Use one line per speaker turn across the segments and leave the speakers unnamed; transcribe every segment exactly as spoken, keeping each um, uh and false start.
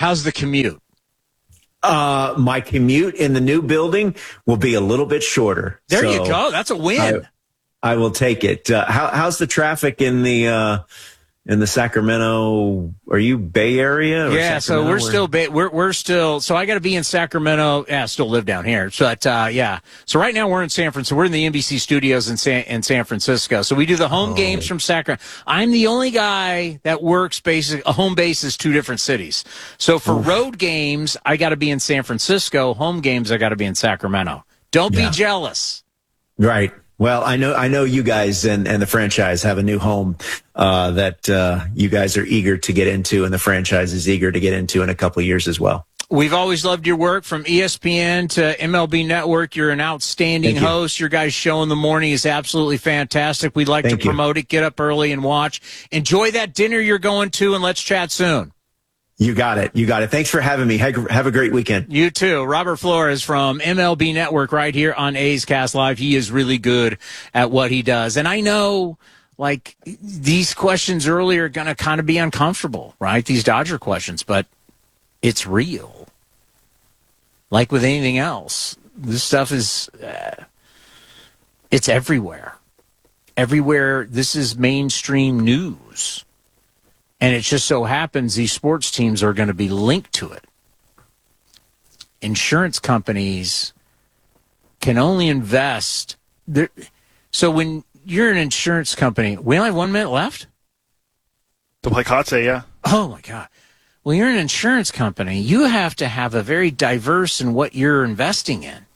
how's the commute?
Uh, my commute in the new building will be a little bit shorter.
There
so
you go. That's a win.
I, I will take it. Uh, how, how's the traffic in the uh, in the Sacramento? Are you Bay Area? Or
yeah,
Sacramento?
so we're
Where?
still ba- we're we're still. So I got to be in Sacramento. Yeah, I still live down here. But uh, yeah, so right now we're in San Francisco. We're in the N B C studios in San in San Francisco. So we do the home
Oh.
games from Sacramento. I'm the only guy that works basically a home base is two different cities. So for
Oof.
road games, I got to be in San Francisco. Home games, I got to be in Sacramento. Don't
Yeah.
be jealous.
Right. Well, I know I know you guys and, and the franchise have a new home uh, that uh, you guys are eager to get into, and the franchise is eager to get into in a couple of years as well.
We've always loved your work from E S P N to M L B Network. You're an outstanding
Thank you.
host. Your guys' show in the morning is absolutely fantastic. We'd like
Thank
to
you.
promote it. Get up early and watch. Enjoy that dinner you're going to, and let's chat soon.
You got it. You got it. Thanks for having me. Have have a great weekend.
You too. Robert Flores from M L B Network right here on A's Cast Live. He is really good at what he does. And I know, like, these questions early are going to kind of be uncomfortable, right? These Dodger questions, but it's real. Like with anything else, this stuff is, uh, it's everywhere. Everywhere. This is mainstream news. And it just so happens these sports teams are going to be linked to it. Insurance companies can only invest. There. So when you're an insurance company, we only have one minute left?
To play Kotze, yeah.
Oh, my God. Well, you're an insurance company. You have to have a very diverse in what you're investing in.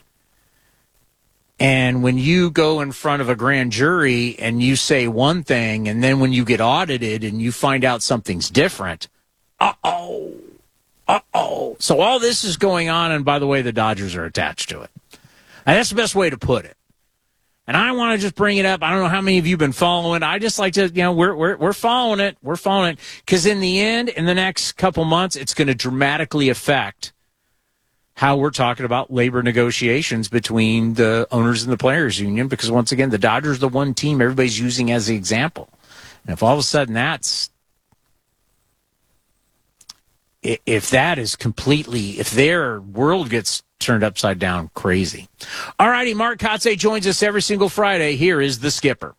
And when you go in front of a grand jury and you say one thing, and then when you get audited and you find out something's different, uh-oh, uh-oh. So all this is going on, and by the way, the Dodgers are attached to it. And that's the best way to put it. And I want to just bring it up. I don't know how many of you have been following. I just like to, you know, we're we're we're following it. We're following it. Because in the end, in the next couple months, it's going to dramatically affect how we're talking about labor negotiations between the owners and the players union, because once again, the Dodgers are the one team everybody's using as the example. And if all of a sudden that's, if that is completely, if their world gets turned upside down, crazy. All righty, Mark Kotze joins us every single Friday. Here is the skipper.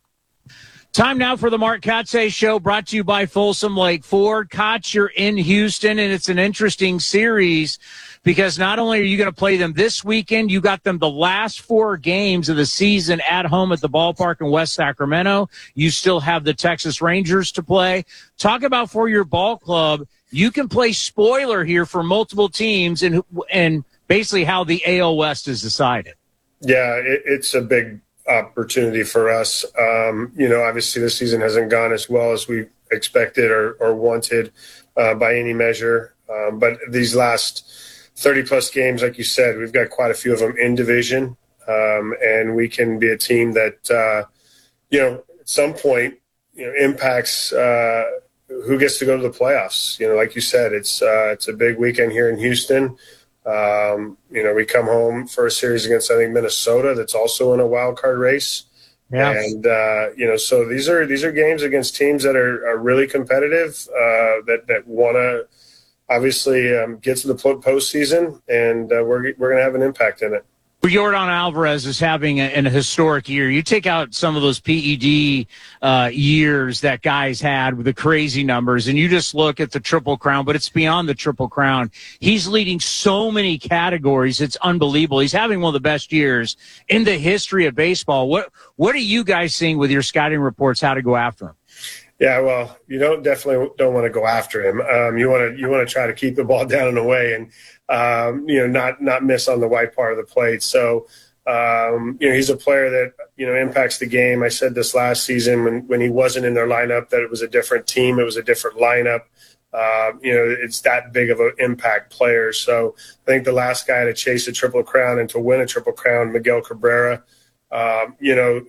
Time now for the Mark Kotze Show, brought to you by Folsom Lake Ford. Koch, you're in Houston, and it's an interesting series because not only are you going to play them this weekend, you got them the last four games of the season at home at the ballpark in West Sacramento. You still have the Texas Rangers to play. Talk about for your ball club, you can play spoiler here for multiple teams and and basically how the A L West is decided.
Yeah, it, it's a big opportunity for us. Um, you know, obviously this season hasn't gone as well as we expected or, or wanted uh, by any measure. Um, but these last thirty plus games, like you said, we've got quite a few of them in division. Um, and we can be a team that, uh, you know, at some point, you know, impacts uh, who gets to go to the playoffs. You know, like you said, it's uh, it's a big weekend here in Houston. Um, you know, we come home for a series against, I think, Minnesota that's also in a wild card race. Yeah. And, uh, you know, so these are these are games against teams that are, are really competitive, uh, that, that want to obviously um, get to the postseason, and uh, we're, we're going to have an impact in it.
Yordan Alvarez is having a, an historic year. You take out some of those P E D uh, years that guys had with the crazy numbers, and you just look at the Triple Crown, but it's beyond the Triple Crown. He's leading so many categories. It's unbelievable. He's having one of the best years in the history of baseball. What What are you guys seeing with your scouting reports, how to go after him?
Yeah, well, you don't definitely don't want to go after him. Um, you want to you want to try to keep the ball down and away, and um, you know not not miss on the white part of the plate. So um, you know he's a player that you know impacts the game. I said this last season when when he wasn't in their lineup that it was a different team, it was a different lineup. Uh, you know it's that big of an impact player. So I think the last guy to chase a Triple Crown and to win a Triple Crown, Miguel Cabrera. Um, you know.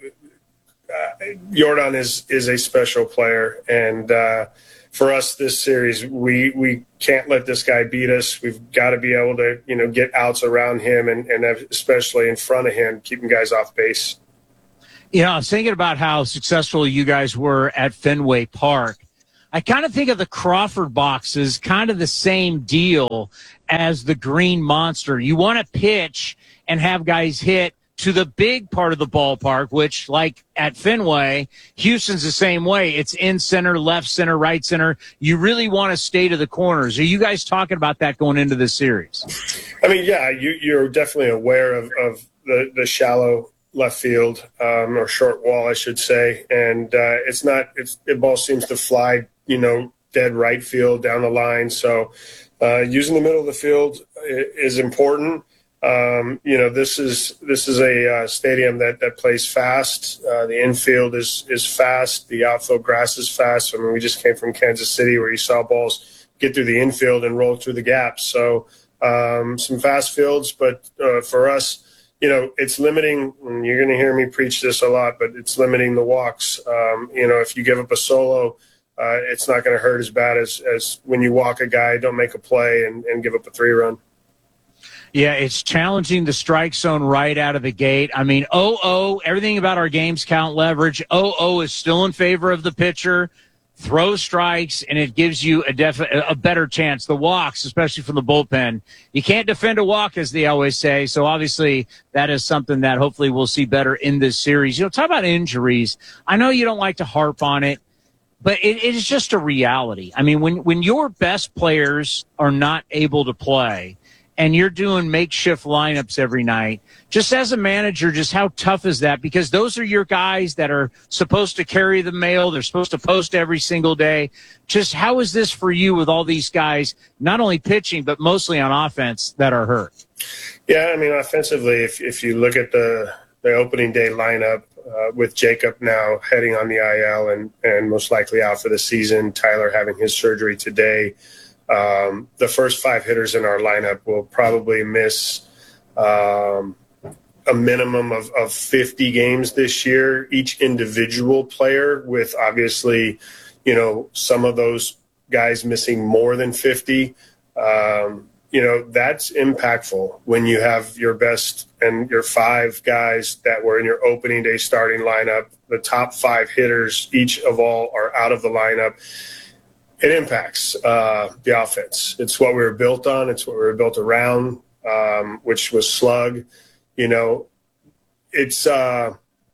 Uh, Yordan is is a special player, and uh, for us this series, we we can't let this guy beat us. We've got to be able to you know get outs around him, and, and especially in front of him, keeping guys off base.
You know, I was thinking about how successful you guys were at Fenway Park. I kind of think of the Crawford boxes kind of the same deal as the Green Monster. You want to pitch and have guys hit to the big part of the ballpark, which, like at Fenway, Houston's the same way. It's in center, left center, right center. You really want to stay to the corners. Are you guys talking about that going into this series?
I mean, yeah, you, you're definitely aware of, of the, the shallow left field um, or short wall, I should say. And uh, it's not – it's the ball seems to fly, you know, dead right field down the line. So uh, using the middle of the field is important. Um, you know, this is this is a uh, stadium that, that plays fast. Uh, the infield is is fast. The outfield grass is fast. I mean, we just came from Kansas City where you saw balls get through the infield and roll through the gaps. So um, some fast fields, but uh, for us, you know, it's limiting. And you're going to hear me preach this a lot, but it's limiting the walks. Um, you know, if you give up a solo, uh, it's not going to hurt as bad as as when you walk a guy, don't make a play, and, and give up a three run.
Yeah, it's challenging the strike zone right out of the gate. I mean, oh oh, everything about our games count leverage. oh oh is still in favor of the pitcher. Throw strikes, and it gives you a def- a better chance. The walks, especially from the bullpen, you can't defend a walk, as they always say. So obviously that is something that hopefully we'll see better in this series. You know, talk about injuries. I know you don't like to harp on it, but it, it is just a reality. I mean, when, when your best players are not able to play, and you're doing makeshift lineups every night, just as a manager, just how tough is that? Because those are your guys that are supposed to carry the mail. They're supposed to post every single day. Just how is this for you with all these guys, not only pitching, but mostly on offense, that are hurt?
Yeah, I mean, offensively, if if you look at the, the opening day lineup uh, with Jacob now heading on the I L and, and most likely out for the season, Tyler having his surgery today, Um, the first five hitters in our lineup will probably miss um, a minimum of, of fifty games this year, each individual player, with obviously, you know, some of those guys missing more than fifty. Um, you know, that's impactful when you have your best and your five guys that were in your opening day starting lineup. The top five hitters, each of all, are out of the lineup. It impacts uh, the offense. It's what we were built on. It's what we were built around, um, which was slug. You know, it's uh,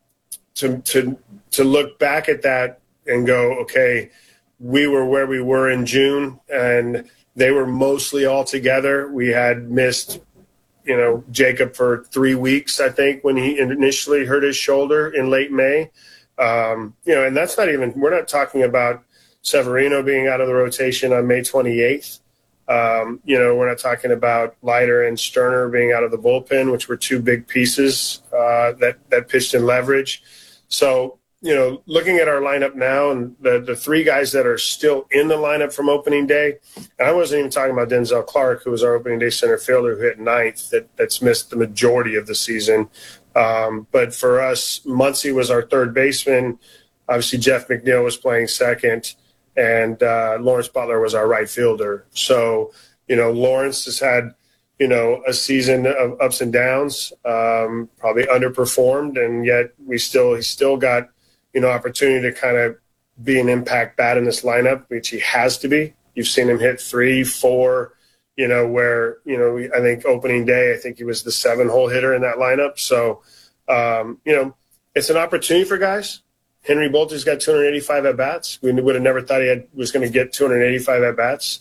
to to to look back at that and go, okay, we were where we were in June, and they were mostly all together. We had missed, you know, Jacob for three weeks, I think, when he initially hurt his shoulder in late May. Um, you know, and that's not even – we're not talking about Severino being out of the rotation on May twenty-eighth. Um, you know, we're not talking about Leiter and Sterner being out of the bullpen, which were two big pieces uh, that, that pitched in leverage. So, you know, looking at our lineup now and the, the three guys that are still in the lineup from opening day, and I wasn't even talking about Denzel Clark, who was our opening day center fielder who hit ninth, that, that's missed the majority of the season. Um, but for us, Muncy was our third baseman. Obviously, Jeff McNeil was playing second. And uh, Lawrence Butler was our right fielder. So, you know, Lawrence has had, you know, a season of ups and downs, um, probably underperformed, and yet we still he's still got, you know, opportunity to kind of be an impact bat in this lineup, which he has to be. You've seen him hit three, four, you know, where, you know, I think opening day, I think he was the seven-hole hitter in that lineup. So, um, you know, it's an opportunity for guys. Henry Bolter's got two hundred eighty-five at-bats. We would have never thought he had, was going to get two hundred eighty-five at-bats.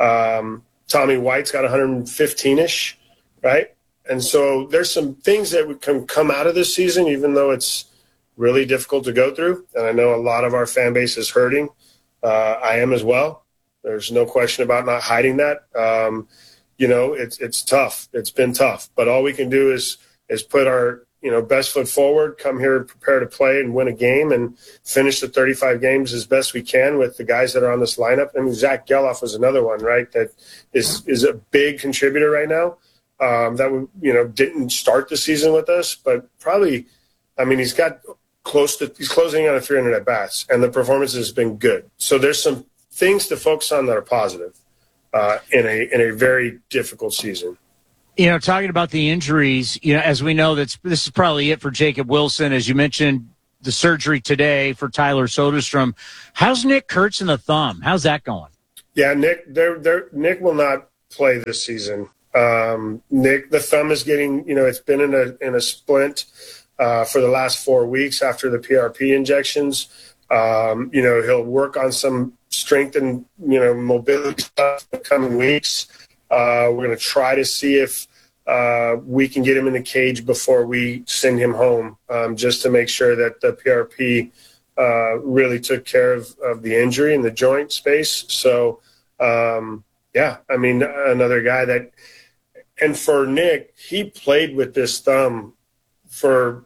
Um, Tommy White's got one hundred fifteen-ish, right? And so there's some things that would come, come out of this season, even though it's really difficult to go through. And I know a lot of our fan base is hurting. Uh, I am as well. There's no question about not hiding that. Um, you know, it's it's tough. It's been tough. But all we can do is is put our – you know, best foot forward, come here prepare to play and win a game and finish the thirty-five games as best we can with the guys that are on this lineup. I mean, Zach Geloff was another one, right, that is is a big contributor right now um, that, we, you know, didn't start the season with us, but probably, I mean, he's got close to, he's closing on a three hundred at-bats, and the performance has been good. So there's some things to focus on that are positive uh, in a in a very difficult season.
You know, talking about the injuries, you know, as we know, that's this is probably it for Jacob Wilson. As you mentioned, the surgery today for Tyler Soderstrom. How's Nick Kurtz in the thumb? How's that going?
Yeah, Nick, they're, they're, Nick will not play this season. Um, Nick, the thumb is getting, you know, it's been in a in a splint uh, for the last four weeks after the P R P injections. Um, you know, he'll work on some strength and, you know, mobility stuff in the coming weeks. Uh, we're going to try to see if uh, we can get him in the cage before we send him home, um, just to make sure that the P R P uh, really took care of, of the injury in the joint space. So, um, yeah, I mean, another guy that – and for Nick, he played with this thumb for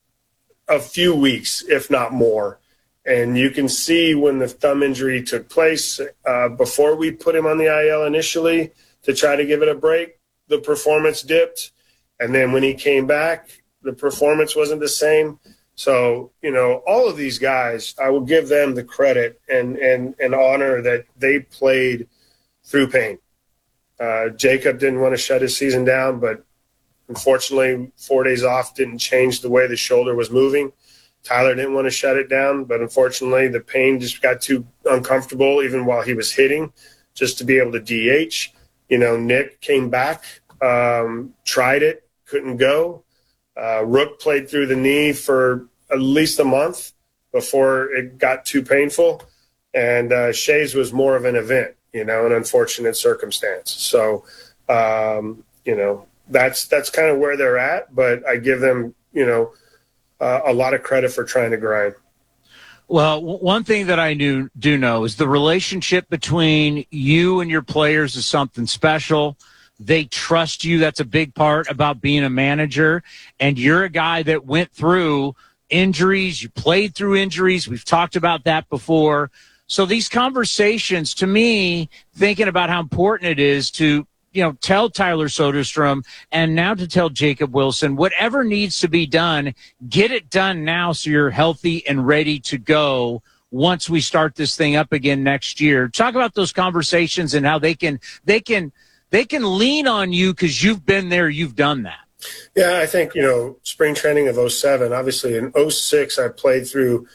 a few weeks, if not more. And you can see when the thumb injury took place, uh, before we put him on the I L initially to try to give it a break, the performance dipped. And then when he came back, the performance wasn't the same. So, you know, all of these guys, I will give them the credit and, and, and honor that they played through pain. Uh, Jacob didn't want to shut his season down, but unfortunately, four days off didn't change the way the shoulder was moving. Tyler didn't want to shut it down, but unfortunately, the pain just got too uncomfortable, even while he was hitting, just to be able to D H. You know, Nick came back, um, tried it, couldn't go. Uh, Rook played through the knee for at least a month before it got too painful. And uh, Shays was more of an event, you know, an unfortunate circumstance. So, um, you know, that's that's kind of where they're at. But I give them, you know, uh, a lot of credit for trying to grind.
Well, w- one thing that I knew, do know is the relationship between you and your players is something special. They trust you. That's a big part about being a manager. And you're a guy that went through injuries. You played through injuries. We've talked about that before. So these conversations, to me, thinking about how important it is to, you know, tell Tyler Soderstrom and now to tell Jacob Wilson, whatever needs to be done, get it done now so you're healthy and ready to go once we start this thing up again next year. Talk about those conversations and how they can they can they can lean on you because you've been there, you've done that.
Yeah, I think, you know, spring training of oh seven, obviously in oh six I played through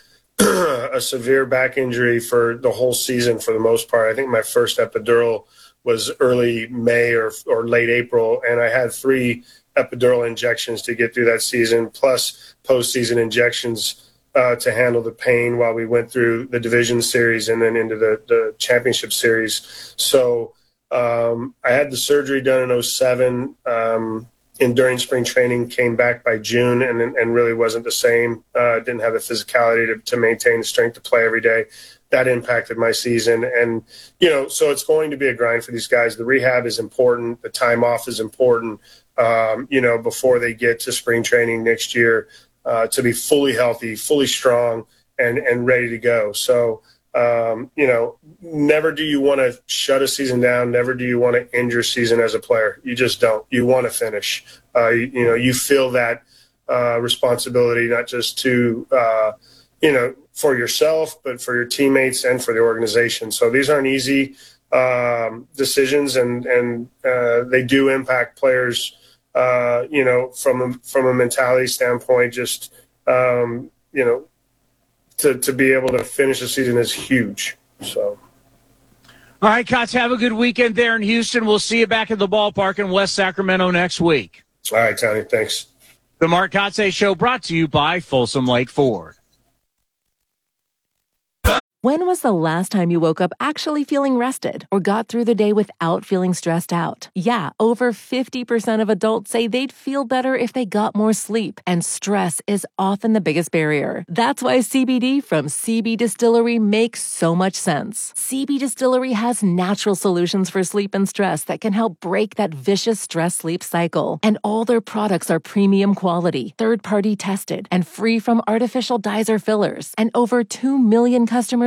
a severe back injury for the whole season for the most part. I think my first epidural was early May or or late April, and I had three epidural injections to get through that season, plus postseason injections uh, to handle the pain while we went through the division series and then into the, the championship series. So um, I had the surgery done in oh seven, um, and during spring training, came back by June and and really wasn't the same. Uh, didn't have the physicality to, to maintain the strength to play every day. That impacted my season. And, you know, so it's going to be a grind for these guys. The rehab is important. The time off is important, um, you know, before they get to spring training next year uh, to be fully healthy, fully strong, and, and ready to go. So, um, you know, never do you want to shut a season down. Never do you want to end your season as a player. You just don't. You want to finish. Uh, you, you know, you feel that uh, responsibility, not just to, uh, you know, for yourself, but for your teammates and for the organization. So these aren't easy um, decisions, and and uh, they do impact players. Uh, you know, from a, from a mentality standpoint, just um, you know, to to be able to finish the season is huge. So.
All right, Cots, have a good weekend there in Houston. We'll see you back at the ballpark in West Sacramento next week.
All right, Tony. Thanks.
The Mark Kotze Show brought to you by Folsom Lake Ford.
When was the last time you woke up actually feeling rested or got through the day without feeling stressed out? Yeah, over fifty percent of adults say they'd feel better if they got more sleep, and stress is often the biggest barrier. That's why C B D from C B Distillery makes so much sense. C B Distillery has natural solutions for sleep and stress that can help break that vicious stress-sleep cycle. And all their products are premium quality, third-party tested, and free from artificial dyes or fillers. And over two million customers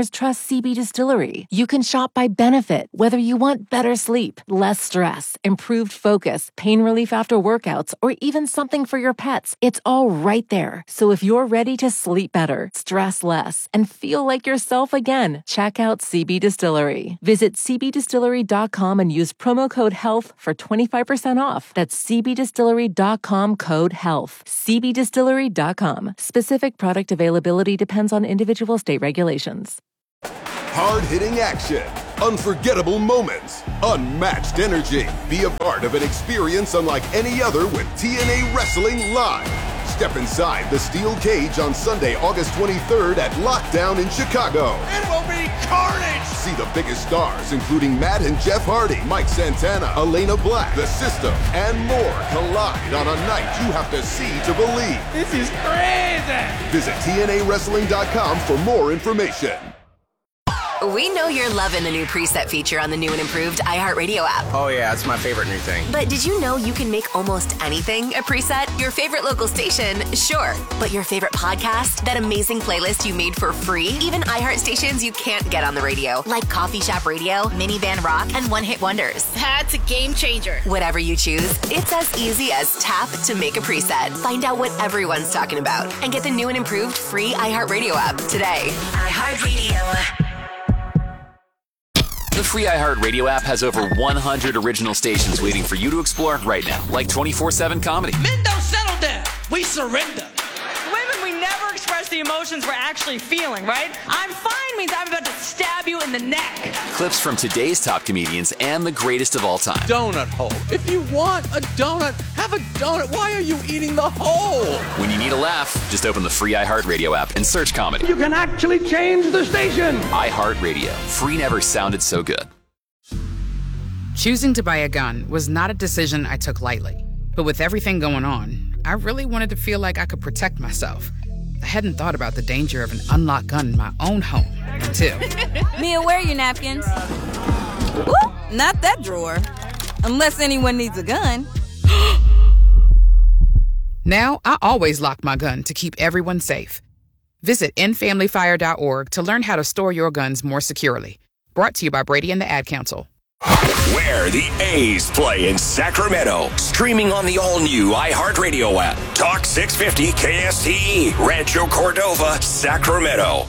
customers trust C B Distillery. You can shop by benefit, whether you want better sleep, less stress, improved focus, pain relief after workouts, or even something for your pets. It's all right there. So if you're ready to sleep better, stress less, and feel like yourself again, check out C B Distillery. Visit c b distillery dot com and use promo code HEALTH for twenty-five percent off. That's c b distillery dot com code HEALTH. c b distillery dot com. Specific product availability depends on individual state regulations.
Hard-hitting action, unforgettable moments, unmatched energy. Be a part of an experience unlike any other with T N A Wrestling Live. Step inside the steel cage on Sunday, August twenty-third at Lockdown in Chicago.
It will be carnage!
See the biggest stars, including Matt and Jeff Hardy, Mike Santana, Elena Black, The System, and more collide on a night you have to see to believe.
This is crazy!
Visit T N A wrestling dot com for more information.
We know you're loving the new preset feature on the new and improved iHeartRadio app.
Oh yeah, it's my favorite new thing.
But did you know you can make almost anything a preset? Your favorite local station, sure. But your favorite podcast? That amazing playlist you made for free? Even iHeart stations you can't get on the radio, like Coffee Shop Radio, Minivan Rock, and One Hit Wonders.
That's a game changer.
Whatever you choose, it's as easy as tap to make a preset. Find out what everyone's talking about and get the new and improved free iHeartRadio app today.
iHeartRadio.
The free iHeartRadio app has over one hundred original stations waiting for you to explore right now, like twenty-four seven comedy.
Men don't settle down. We surrender.
Women, we never express the emotions we're actually feeling, right? I'm fine means I'm about to stab you in the neck.
Clips from today's top comedians and the greatest of all time.
Donut hole. If you want a donut, have a donut. Why are you eating the hole?
When you need a laugh, just open the free iHeartRadio app and search comedy.
You can actually change the station.
iHeartRadio. Free never sounded so good.
Choosing to buy a gun was not a decision I took lightly. But with everything going on, I really wanted to feel like I could protect myself. I hadn't thought about the danger of an unlocked gun in my own home until...
Mia, where are your napkins? Ooh, not that drawer. Unless anyone needs a gun.
Now, I always lock my gun to keep everyone safe. Visit end family fire dot org to learn how to store your guns more securely. Brought to you by Brady and the Ad Council.
Where the A's play in Sacramento. Streaming on the all-new iHeartRadio app. Talk six fifty K S T E, Rancho Cordova, Sacramento.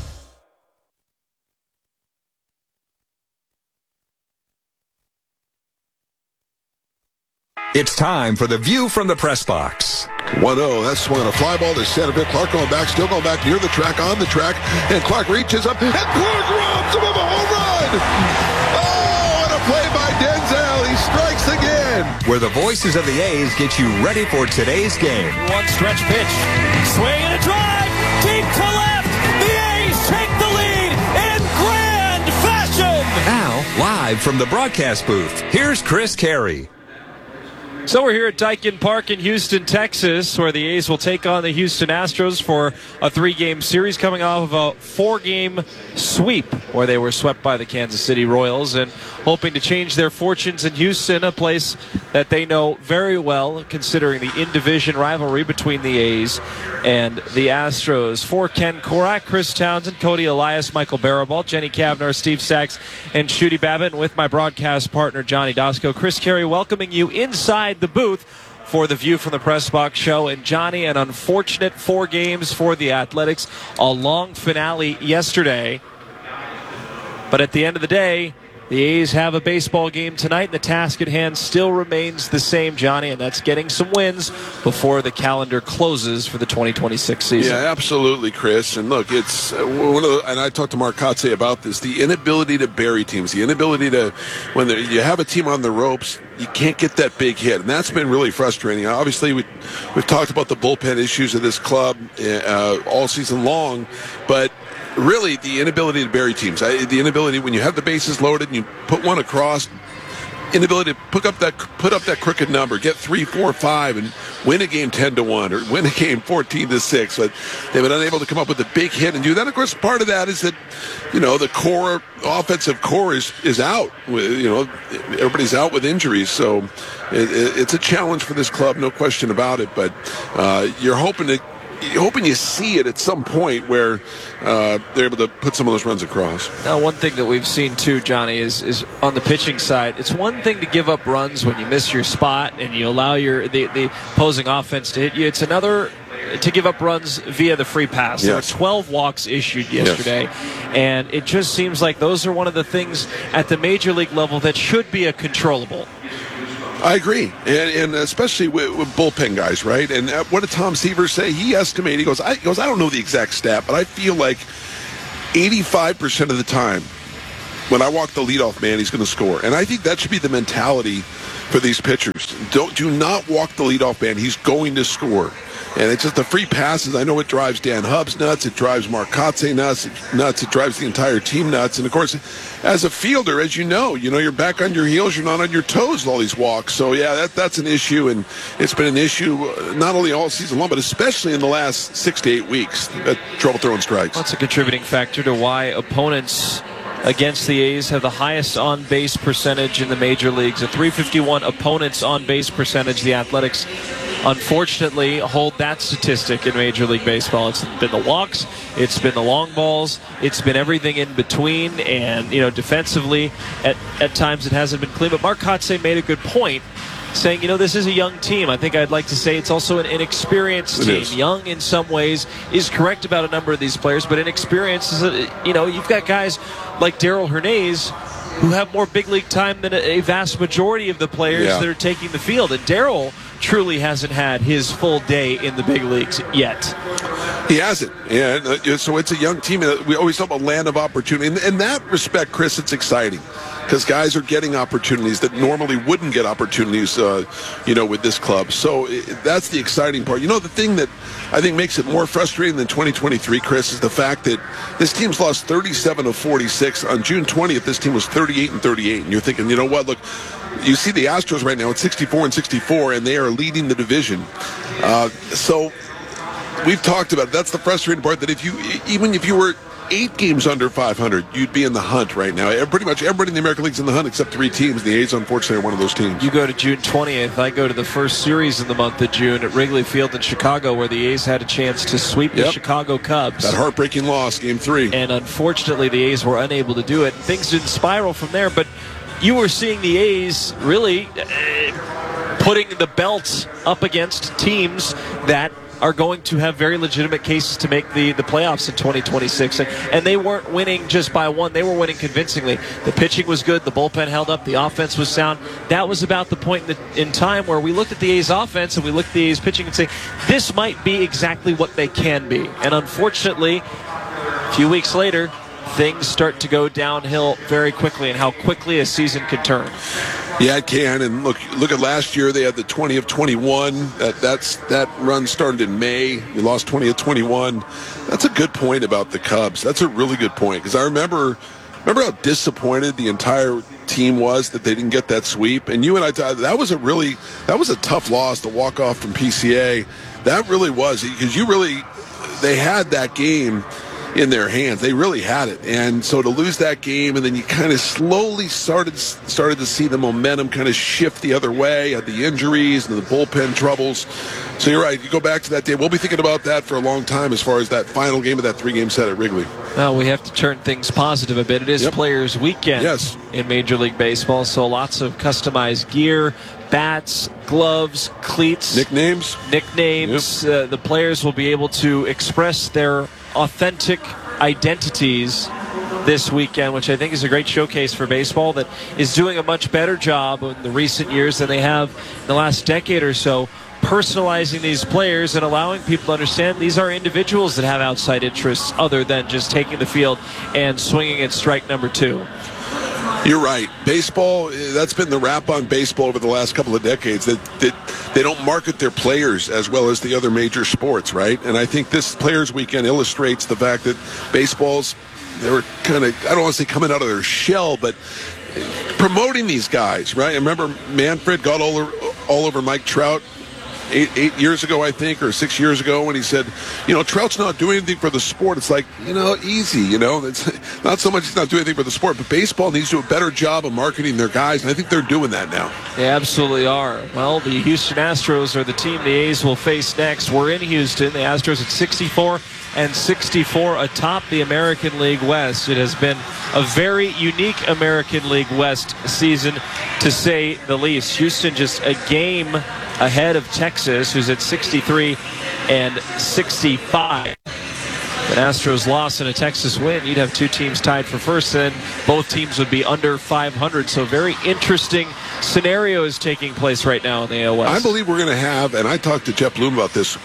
It's time for the View from the Press Box.
one oh, that's swung on a fly ball to center field. Clark going back, still going back near the track, on the track, and Clark reaches up, and Clark robs him of a home run! Oh, what a play by Denzel! He strikes again!
Where the voices of the A's get you ready for today's game.
One stretch pitch, swing and a drive, deep to left! The A's take the lead in grand fashion!
Now, live from the broadcast booth, here's Chris Carey.
So we're here at Daikin Park in Houston, Texas, where the A's will take on the Houston Astros for a three-game series coming off of a four-game sweep where they were swept by the Kansas City Royals and hoping to change their fortunes in Houston, a place that they know very well considering the in-division rivalry between the A's and the Astros. For Ken Korak, Chris Townsend, Cody Elias, Michael Barabal, Jenny Kavner, Steve Sachs, and Shooty Babbitt, and with my broadcast partner Johnny Dosco. Chris Carey welcoming you inside the booth for the View from the Press Box show. And Johnny, an unfortunate four games for the Athletics, a long finale yesterday. But at the end of the day, the A's have a baseball game tonight, and the task at hand still remains the same, Johnny, and that's getting some wins before the calendar closes for the twenty twenty-six season.
Yeah, absolutely, Chris. And look, it's uh, one of the, and I talked to Mark Kotze about this, the inability to bury teams, the inability to, when you have a team on the ropes, you can't get that big hit, and that's been really frustrating. Obviously, we, we've talked about the bullpen issues of this club uh, all season long, but really, the inability to bury teams, I, the inability when you have the bases loaded and you put one across, inability to put up that put up that crooked number, get three, four, five, and win a game ten to one or win a game fourteen to six. But they've been unable to come up with a big hit and do that. Of course, part of that is that you know the core offensive core is is out. You know, everybody's out with injuries, so it, it, it's a challenge for this club, no question about it. But uh, you're hoping to. you're hoping you see it at some point where uh, they're able to put some of those runs across.
Now, one thing that we've seen too, Johnny, is is on the pitching side. It's one thing to give up runs when you miss your spot and you allow your the, the opposing offense to hit you. It's another to give up runs via the free pass.
Yes.
There were twelve walks issued yesterday, yes. and it just seems like those are one of the things at the major league level that should be a controllable.
I agree, and, and especially with, with bullpen guys, right? And what did Tom Seaver say? He estimated, he goes, I, he goes, I don't know the exact stat, but I feel like eighty-five percent of the time when I walk the leadoff man, he's going to score. And I think that should be the mentality for these pitchers. Don't do not walk the leadoff man. He's going to score. And it's just the free passes. I know it drives Dan Hubbs nuts. It drives Mark Kotsay nuts. It, nuts. It drives the entire team nuts. And, of course, as a fielder, as you know, you know, you're back on your heels. You're not on your toes with all these walks. So, yeah, that, that's an issue. And it's been an issue not only all season long, but especially in the last six to eight weeks. That trouble throwing strikes.
That's a contributing factor to why opponents against the A's have the highest on-base percentage in the major leagues. A three fifty-one opponents on-base percentage. The Athletics, unfortunately, hold that statistic in Major League Baseball. It's been the walks, it's been the long balls, it's been everything in between, and, you know, defensively, at, at times it hasn't been clean. But Mark Kotsay made a good point, saying, you know, this is a young team. I think I'd like to say it's also an inexperienced
It
team.
is.
Young in some ways is correct about a number of these players, but inexperienced is, a, you know, you've got guys like Darrell Hernandez who have more big league time than a, a vast majority of the players
Yeah.
that are taking the field. And Darrell truly hasn't had his full day in the big leagues yet.
He hasn't. Yeah, uh, so it's a young team. And we always talk about land of opportunity. In, in that respect, Chris, it's exciting because guys are getting opportunities that normally wouldn't get opportunities, uh, you know, with this club. So it, that's the exciting part. You know, the thing that I think makes it more frustrating than twenty twenty-three, Chris, is the fact that this team's lost thirty-seven of forty-six. On June twentieth, this team was thirty-eight and thirty-eight. And you're thinking, you know what, look, you see the Astros right now at sixty-four and sixty-four, and they are leading the division. Uh, so we've talked about it. That's the frustrating part, that if you, even if you were eight games under five hundred, you'd be in the hunt right now. Pretty much everybody in the American League's in the hunt except three teams. The A's, unfortunately, are one of those teams.
You go to June twentieth. I go to the first series in the month of June at Wrigley Field in Chicago, where the A's had a chance to sweep
Yep.
the Chicago Cubs.
That heartbreaking loss, game three.
And unfortunately, the A's were unable to do it. Things didn't spiral from there, but you were seeing the A's really uh, putting the belt up against teams that are going to have very legitimate cases to make the, the playoffs in twenty twenty-six. And, and they weren't winning just by one. They were winning convincingly. The pitching was good. The bullpen held up. The offense was sound. That was about the point in, the, in time where we looked at the A's offense and we looked at the A's pitching and say, this might be exactly what they can be. And unfortunately, a few weeks later, things start to go downhill very quickly, and how quickly a season can turn.
Yeah, it can. And look, look at last year. They had the twenty of twenty-one. That that's that run started in May. You lost twenty of twenty-one. That's a good point about the Cubs. That's a really good point, because I remember remember how disappointed the entire team was that they didn't get that sweep. And you and I, that was a really that was a tough loss to walk off from P C A. That really was, because you really they had that game in their hands. They really had it. And so to lose that game, and then you kind of slowly started started to see the momentum kind of shift the other way, had the injuries and the bullpen troubles. So you're right. You go back to that day. We'll be thinking about that for a long time as far as that final game of that three-game set at Wrigley.
Well, we have to turn things positive a bit. It is
Yep.
Players Weekend
Yes.
in Major League Baseball, so lots of customized gear, bats, gloves, cleats.
Nicknames.
Nicknames. Uh, the players will be able to express their authentic identities this weekend, which I think is a great showcase for baseball that is doing a much better job in the recent years than they have in the last decade or so, personalizing these players and allowing people to understand these are individuals that have outside interests other than just taking the field and swinging at strike number two.
You're right. Baseball, that's been the rap on baseball over the last couple of decades, that, that they don't market their players as well as the other major sports, right? And I think this Players Weekend illustrates the fact that baseball's, they were kind of, I don't want to say coming out of their shell, but promoting these guys, right? I remember Manfred got all over, all over Mike Trout eight, eight years ago, I think, or six years ago, when he said, you know, Trout's not doing anything for the sport. It's like, you know, easy, you know. It's not so much he's not doing anything for the sport, but baseball needs to do a better job of marketing their guys, and I think they're doing that now.
They absolutely are. Well, the Houston Astros are the team the A's will face next. We're in Houston. The Astros at sixty-four and sixty-four atop the American League West. It has been a very unique American League West season, to say the least. Houston just a game ahead of Texas, who's at sixty-three and sixty-five. An Astros loss and a Texas win, you'd have two teams tied for first, and both teams would be under five hundred. So very interesting scenario is taking place right now in the A L West.
I believe we're going to have, and I talked to Jeff Bloom about this,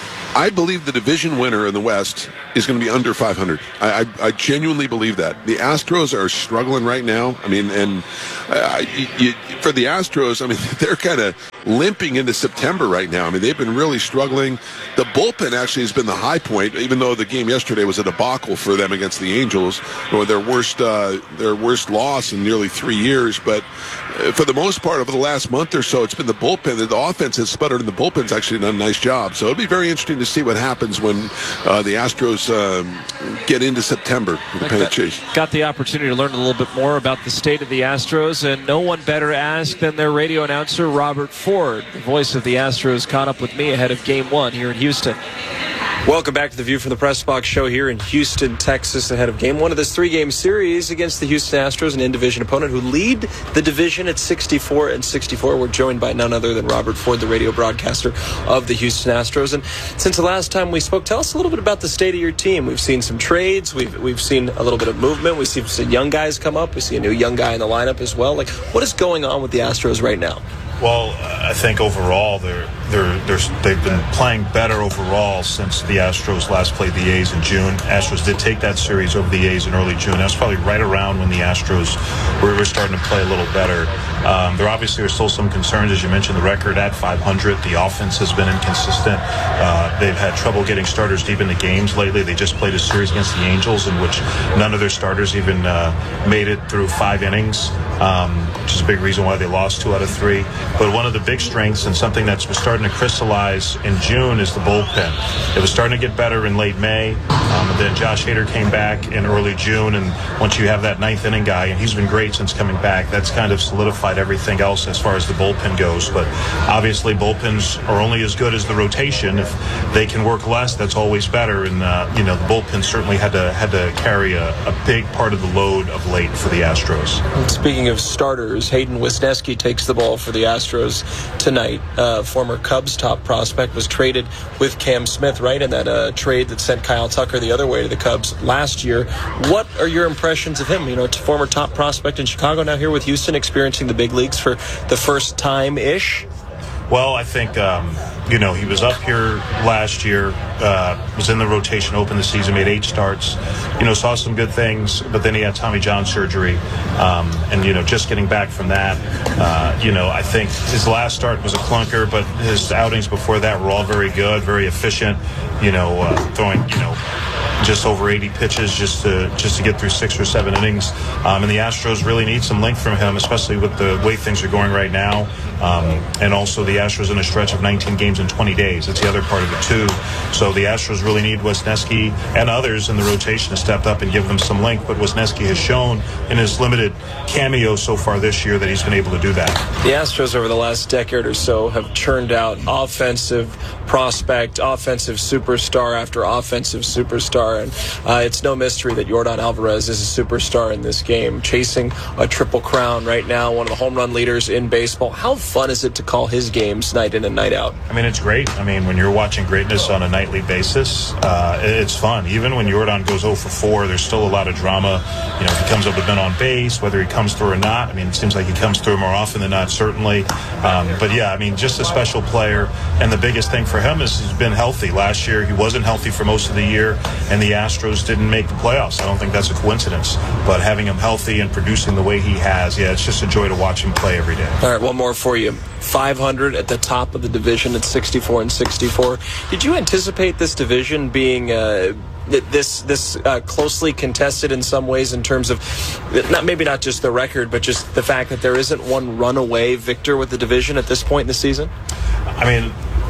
I believe the division winner in the West is going to be under five hundred. I, I, I genuinely believe that. The Astros are struggling right now. I mean, and uh, you, you, for the Astros, I mean, they're kind of limping into September right now. I mean, they've been really struggling. The bullpen actually has been the high point, even though the game yesterday was a debacle for them against the Angels, or their worst uh, their worst loss in nearly three years. But uh, for the most part, over the last month or so, it's been the bullpen. The offense has sputtered, and the bullpen's actually done a nice job. So it'll be very interesting to see what happens when uh, the Astros um, get into September.
Got, got the opportunity to learn a little bit more about the state of the Astros, and no one better to ask than their radio announcer, Robert Ford. The voice of the Astros caught up with me ahead of Game One here in Houston.
Welcome back to the View from the Press Box show here in Houston, Texas, ahead of Game One of this three-game series against the Houston Astros, an in-division opponent who lead the division at sixty-four and sixty-four. We're joined by none other than Robert Ford, the radio broadcaster of the Houston Astros. And since the last time we spoke, tell us a little bit about the state of your team. We've seen some trades. We've we've seen a little bit of movement. We've seen some young guys come up. We see a new young guy in the lineup as well. Like, what is going on with the Astros right now?
Well, I think overall they're, they're, they're, they've been playing better overall since the Astros last played the A's in June. Astros did take that series over the A's in early June. That's probably right around when the Astros were, were starting to play a little better. Um, there obviously are still some concerns, as you mentioned, the record at five hundred. The offense has been inconsistent. Uh, they've had trouble getting starters deep into games lately. They just played a series against the Angels in which none of their starters even uh, made it through five innings, um, which is a big reason why they lost two out of three. But one of the big strengths and something that's starting to crystallize in June is the bullpen. It was starting to get better in late May. Um, and then Josh Hader came back in early June. And once you have that ninth inning guy, and he's been great since coming back, that's kind of solidified everything else as far as the bullpen goes. But obviously bullpens are only as good as the rotation. If they can work less, that's always better. And, uh, you know, the bullpen certainly had to had to carry a, a big part of the load of late for the Astros.
Speaking of starters, Hayden Wesneski takes the ball for the Astros tonight. Uh, former Cubs top prospect was traded with Cam Smith, right, in that uh, trade that sent Kyle Tucker the other way to the Cubs last year. What are your impressions of him? You know, former top prospect in Chicago, now here with Houston, experiencing the big leagues for the first time-ish.
Well, I think, um, you know, he was up here last year, uh, was in the rotation, opened the season, made eight starts, you know, saw some good things, but then he had Tommy John surgery. Um, and, you know, just getting back from that, uh, you know, I think his last start was a clunker, but his outings before that were all very good, very efficient, you know, uh, throwing, you know, just over eighty pitches just to just to get through six or seven innings. Um, and the Astros really need some length from him, especially with the way things are going right now. Um, and also the Astros in a stretch of nineteen games in twenty days. That's the other part of it, too. So the Astros really need Wesneski and others in the rotation to step up and give them some length. But Wesneski has shown in his limited cameo so far this year that he's been able to do that.
The Astros over the last decade or so have churned out offensive prospect, offensive superstar after offensive superstar. And uh, it's no mystery that Yordan Alvarez is a superstar in this game, chasing a triple crown right now, one of the home run leaders in baseball. How fun is it to call his games night in and night out?
I mean, it's great. I mean, when you're watching greatness on a nightly basis, uh, it's fun. Even when Yordan goes oh for four, there's still a lot of drama. You know, if he comes up with men on base, whether he comes through or not. I mean, it seems like he comes through more often than not, certainly. Um, but yeah, I mean, just a special player. And the biggest thing for him is he's been healthy. Last year, he wasn't healthy for most of the year, and the Astros didn't make the playoffs. I don't think that's a coincidence. But having him healthy and producing the way he has, yeah, it's just a joy to watch him play every day.
All right, one more for you. five hundred at the top of the division at sixty-four and sixty-four. Did you anticipate this division being uh, this this uh, closely contested in some ways in terms of not maybe not just the record, but just the fact that there isn't one runaway victor with the division at this point in the season?
I mean,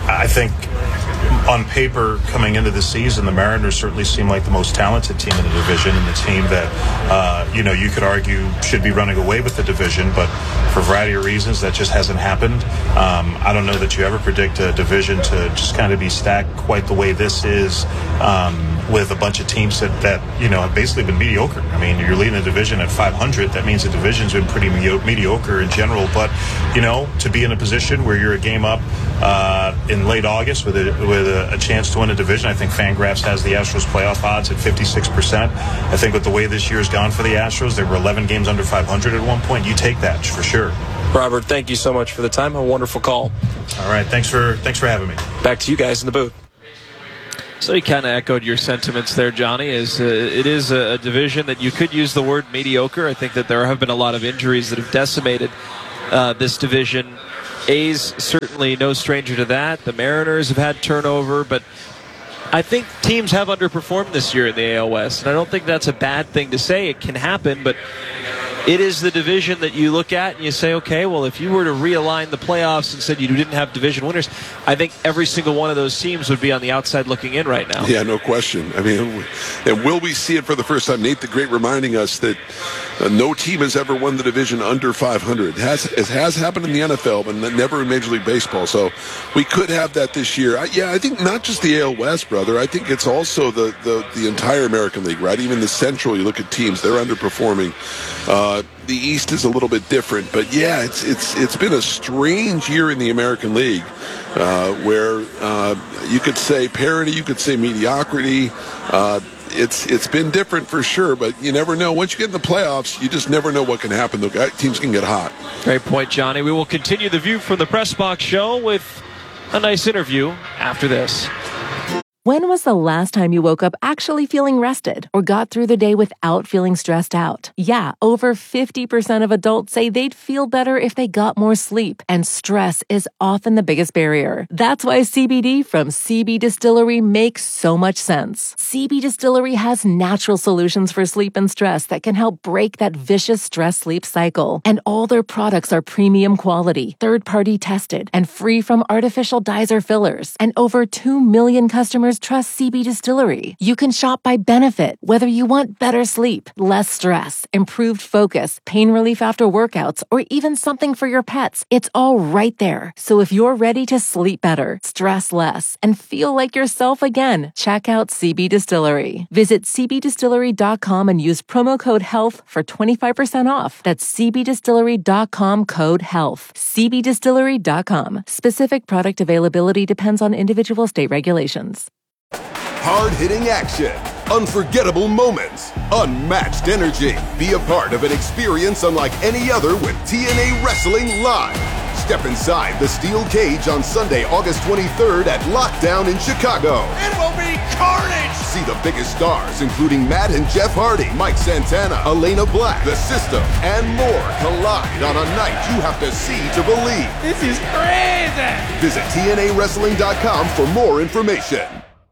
I think on paper, coming into the season, the Mariners certainly seem like the most talented team in the division, and the team that, uh, you know, you could argue should be running away with the division, but for a variety of reasons, that just hasn't happened. Um, I don't know that you ever predict a division to just kind of be stacked quite the way this is, um, with a bunch of teams that, that, you know, have basically been mediocre. I mean, you're leading the division at five hundred. That means the division's been pretty medio- mediocre in general. But, you know, to be in a position where you're a game up uh, in late August with a, with a, a chance to win a division, I think Fangraphs has the Astros playoff odds at fifty-six percent. I think with the way this year's gone for the Astros, they were eleven games under five hundred at one point. You take that for sure.
Robert, thank you so much for the time. A wonderful call.
All right. Thanks for thanks for having me.
Back to you guys in the booth.
So you kind of echoed your sentiments there, Johnny. Is uh, it is a, a division that you could use the word mediocre. I think that there have been a lot of injuries that have decimated uh, this division. A's certainly no stranger to that. The Mariners have had turnover, but I think teams have underperformed this year in the A L West, and I don't think that's a bad thing to say. It can happen, but it is the division that you look at and you say, okay, well, if you were to realign the playoffs and said you didn't have division winners, I think every single one of those teams would be on the outside looking in right now.
Yeah, no question. I mean, and will we see it for the first time? Nate the Great reminding us that uh, no team has ever won the division under five hundred. It has, it has happened in the N F L, but never in Major League Baseball. So we could have that this year. I, yeah, I think not just the A L West, brother. I think it's also the, the, the entire American League, right? Even the Central, you look at teams, they're underperforming. Uh, the East is a little bit different, but yeah, it's it's it's been a strange year in the American League, uh, where uh, you could say parity, you could say mediocrity. Uh, it's it's been different for sure, but you never know. Once you get in the playoffs, you just never know what can happen. The teams can get hot.
Great point, Johnny. We will continue the View from the Press Box show with a nice interview after this.
When was the last time you woke up actually feeling rested or got through the day without feeling stressed out? Yeah, over fifty percent of adults say they'd feel better if they got more sleep, and stress is often the biggest barrier. That's why C B D from C B Distillery makes so much sense. C B Distillery has natural solutions for sleep and stress that can help break that vicious stress-sleep cycle. And all their products are premium quality, third-party tested, and free from artificial dyes or fillers. And over two million customers trust C B Distillery. You can shop by benefit, whether you want better sleep, less stress, improved focus, pain relief after workouts, or even something for your pets. It's all right there. So if you're ready to sleep better, stress less, and feel like yourself again, check out C B Distillery. Visit c b distillery dot com and use promo code HEALTH for twenty-five percent off. That's c b distillery dot com code HEALTH. c b distillery dot com. Specific product availability depends on individual state regulations.
Hard-hitting action, unforgettable moments, unmatched energy. Be a part of an experience unlike any other with T N A Wrestling Live. Step inside the steel cage on Sunday, August twenty-third at Lockdown in Chicago.
It will be carnage!
See the biggest stars, including Matt and Jeff Hardy, Mike Santana, Elena Black, The System, and more collide on a night you have to see to believe.
This is crazy!
Visit T N A wrestling dot com for more information.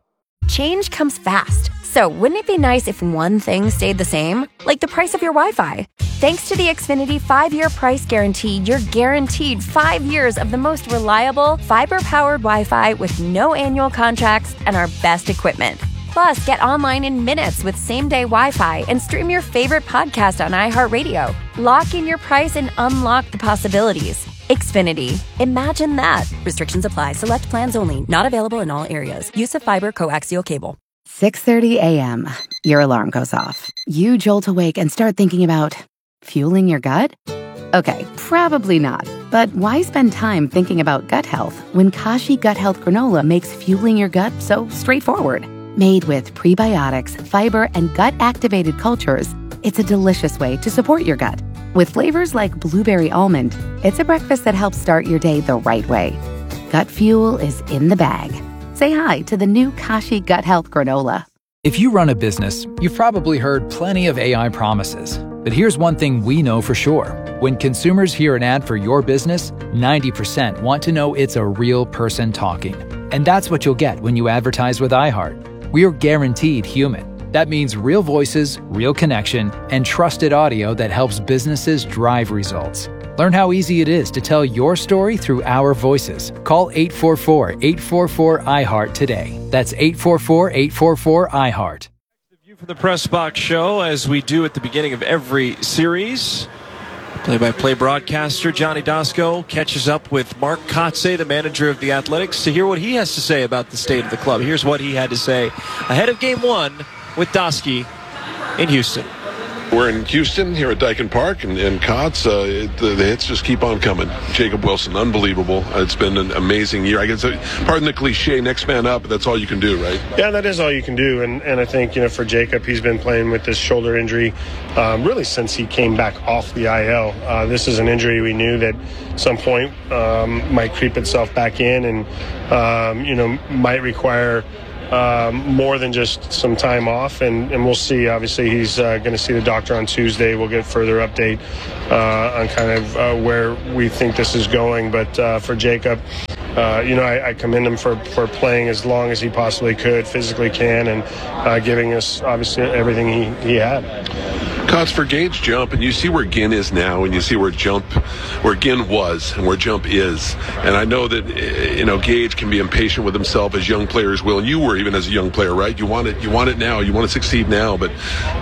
Change comes fast, so wouldn't it be nice if one thing stayed the same? Like the price of your Wi-Fi. Thanks to the Xfinity five-year price guarantee, you're guaranteed five years of the most reliable, fiber-powered Wi-Fi with no annual contracts and our best equipment. Plus, get online in minutes with same-day Wi-Fi and stream your favorite podcast on iHeartRadio. Lock in your price and unlock the possibilities. Xfinity. Imagine that. Restrictions apply. Select plans only. Not available in all areas. Use of fiber coaxial cable.
six thirty a.m. Your alarm goes off. You jolt awake and start thinking about fueling your gut? Okay, probably not. But why spend time thinking about gut health when Kashi Gut Health Granola makes fueling your gut so straightforward? Made with prebiotics, fiber, and gut-activated cultures, it's a delicious way to support your gut. With flavors like blueberry almond, it's a breakfast that helps start your day the right way. Gut fuel is in the bag. Say hi to the new Kashi Gut Health Granola.
If you run a business, you've probably heard plenty of A I promises. But here's one thing we know for sure. When consumers hear an ad for your business, ninety percent want to know it's a real person talking. And that's what you'll get when you advertise with iHeart. We are guaranteed human. That means real voices, real connection, and trusted audio that helps businesses drive results. Learn how easy it is to tell your story through our voices. Call eight four four, eight four four, I heart today. That's eight four four, eight four four, I heart.
The View from the Press Box show, as we do at the beginning of every series. Play-by-play broadcaster Johnny Dasco catches up with Mark Kotsay, the manager of the Athletics, to hear what he has to say about the state of the club. Here's what he had to say ahead of Game One with Dosky in Houston.
We're in Houston here at Daikin Park, and, and Kotz, uh, it, the, the hits just keep on coming. Jacob Wilson, unbelievable. Uh, it's been an amazing year. I guess, uh, pardon the cliche, next man up, but that's all you can do, right?
Yeah, that is all you can do. And, and I think, you know, for Jacob, he's been playing with this shoulder injury um, really since he came back off the I L. Uh, this is an injury we knew that at some point um, might creep itself back in and, um, you know, might require Um, more than just some time off, and, and we'll see. Obviously, he's uh, going to see the doctor on Tuesday. We'll get further update uh, on kind of uh, where we think this is going. But uh, for Jacob, uh, you know, I, I commend him for, for playing as long as he possibly could, physically can, and uh, giving us, obviously, everything he, he had.
Kotz, for Gage Jump, and you see where Ginn is now, and you see where Jump, where Ginn was, and where Jump is. And I know that, you know, Gage can be impatient with himself, as young players will, and you were even as a young player, right? You want it, you want it now, you want to succeed now. But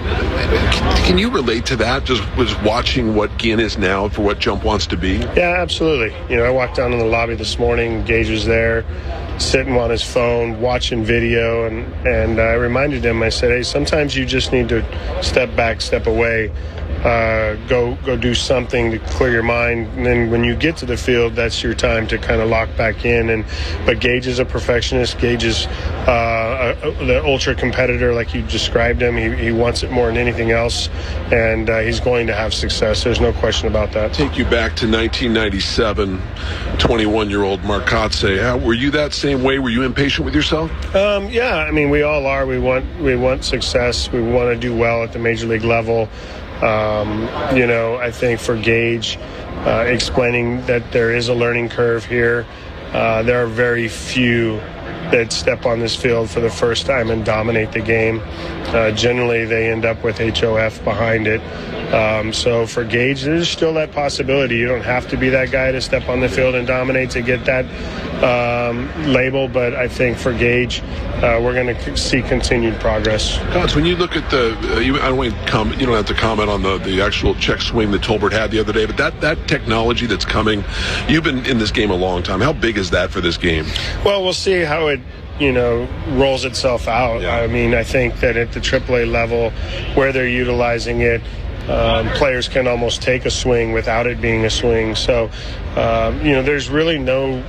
can you relate to that? Just was watching what Ginn is now for what Jump wants to be.
Yeah, absolutely. You know, I walked down in the lobby this morning. Gage was there, sitting on his phone, watching video, and and I reminded him. I said, "Hey, sometimes you just need to step back, step away, uh, go go do something to clear your mind, and then when you get to the field, that's your time to kind of lock back in." And but Gage is a perfectionist. Gage is uh, a, a, the ultra competitor, like you described him. He, he wants it more than anything else, and uh, he's going to have success. There's no question about that.
Take you back to nineteen ninety-seven, twenty-one-year-old Mark Kotsay. How were you that same way? Were you impatient with yourself?
Um, yeah, I mean, we all are. We want we want success. We want to do well at the major league level. Um, you know, I think for Gage, uh, explaining that there is a learning curve here. Uh, there are very few that step on this field for the first time and dominate the game. Uh, generally, they end up with H O F behind it. Um, so for Gage, there's still that possibility. You don't have to be that guy to step on the field and dominate to get that um, label, but I think for Gage, uh, we're going to see continued progress.
Kotz, when you look at the, uh, you, I don't want to comment, you don't have to comment on the, the actual check swing that Tolbert had the other day, but that, that technology that's coming, you've been in this game a long time. How big is that for this game?
Well, we'll see how it, you know, rolls itself out. Yeah. I mean, I think that at the triple A level, where they're utilizing it, Um, players can almost take a swing without it being a swing. So, um, you know, there's really no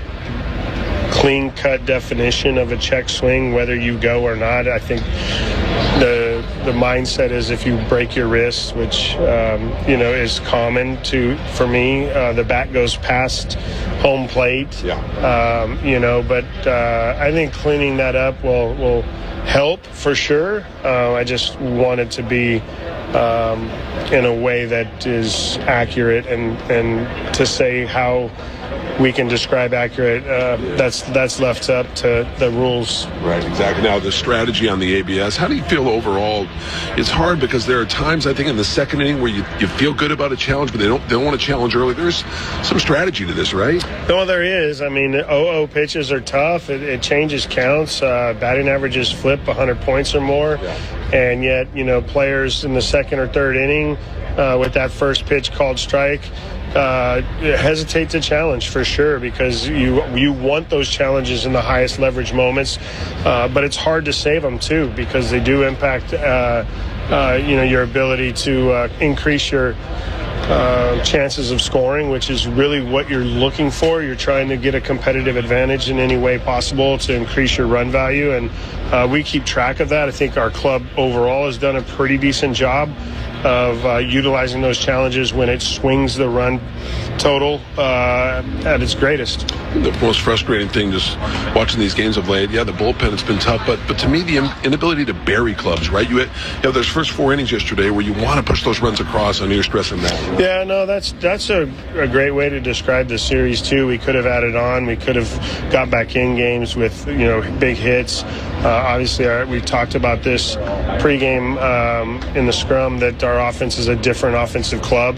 clean-cut definition of a check swing, whether you go or not. I think the the mindset is if you break your wrist, which, um, you know, is common to, for me, uh, the bat goes past home plate. Yeah. Um, you know, but uh, I think cleaning that up will, will help for sure. Uh, I just want it to be Um, in a way that is accurate, and, and to say how we can describe accurate, uh, that's that's left up to the rules.
Right, exactly. Now, the strategy on the A B S, how do you feel overall? It's hard because there are times, I think, in the second inning where you, you feel good about a challenge, but they don't they don't want to challenge early. There's some strategy to this, right?
No, there is. I mean, oh oh pitches are tough. It, it changes counts. Uh, batting averages flip one hundred points or more. Yeah. And yet, you know, players in the second or third inning uh, with that first pitch called strike uh, hesitate to challenge for sure, because you you want those challenges in the highest leverage moments. Uh, but it's hard to save them, too, because they do impact, uh, uh, you know, your ability to uh, increase your Uh, chances of scoring, which is really what you're looking for. You're trying to get a competitive advantage in any way possible to increase your run value, and uh, we keep track of that. I think our club overall has done a pretty decent job of uh, utilizing those challenges when it swings the run total uh, at its greatest.
The most frustrating thing just watching these games of late, yeah, the bullpen, it's been tough, but but to me, the inability to bury clubs, right? You had, you know, those first four innings yesterday where you want to push those runs across. I know you're stressing that. Right?
Yeah, no, that's that's a, a great way to describe the series, too. We could have added on. We could have got back in games with, you know, big hits. Uh, obviously, our, we talked about this pregame um, in the scrum that our offense is a different offensive club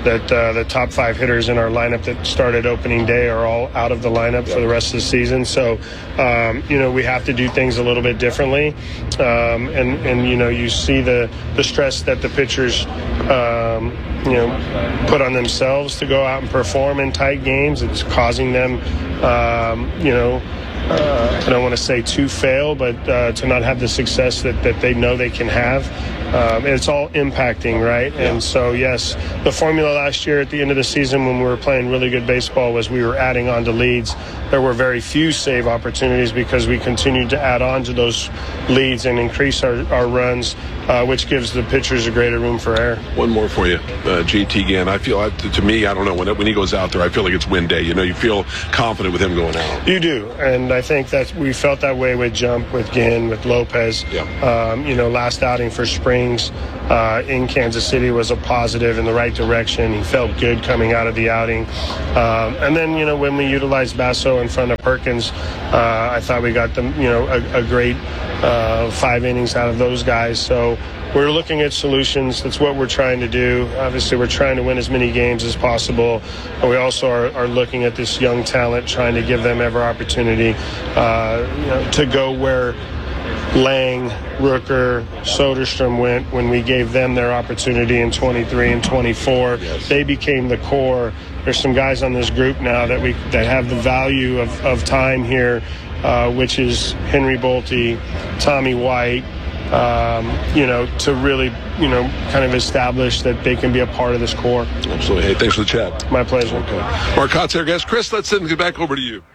that uh, the top five hitters in our lineup that started opening day are all out of the lineup for the rest of the season. So, um, you know, we have to do things a little bit differently. Um, and, and, you know, you see the, the stress that the pitchers, um, you know, put on themselves to go out and perform in tight games. It's causing them, um, you know, Uh, I don't want to say to fail, but uh, to not have the success that, that they know they can have. Um, and it's all impacting, right? Yeah. And so, yes, the formula last year at the end of the season when we were playing really good baseball was we were adding on to leads. There were very few save opportunities because we continued to add on to those leads and increase our, our runs, uh, which gives the pitchers a greater room for error.
One more for you, uh, J T Ginn. I feel, to me, I don't know, when, when he goes out there, I feel like it's win day. You know, you feel confident with him going out.
You do, and I think that we felt that way with Jump, with Ginn, with Lopez.
Yeah.
Um, you know, last outing for Springs uh, in Kansas City was a positive in the right direction. He felt good coming out of the outing. Um, and then, you know, when we utilized Basso in front of Perkins, uh, I thought we got them, you know, a, a great uh, five innings out of those guys. So we're looking at solutions. That's what we're trying to do. Obviously, we're trying to win as many games as possible. But we also are, are looking at this young talent, trying to give them every opportunity uh, you know, to go where Lang, Rooker, Soderstrom went when we gave them their opportunity in twenty-three and twenty-four. Yes. They became the core. There's some guys on this group now that we that have the value of, of time here, uh, which is Henry Bolte, Tommy White, um, you know, to really, you know, kind of establish that they can be a part of this core.
Absolutely. Hey, thanks for the chat.
My pleasure.
Okay. Mark Kotz, our guest. Chris, let's send it back over to you.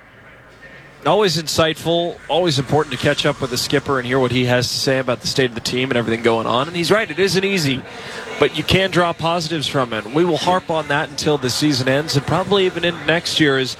Always insightful, always important to catch up with the skipper and hear what he has to say about the state of the team and everything going on. And he's right, it isn't easy, but you can draw positives from it. We will harp on that until the season ends and probably even into next year. Is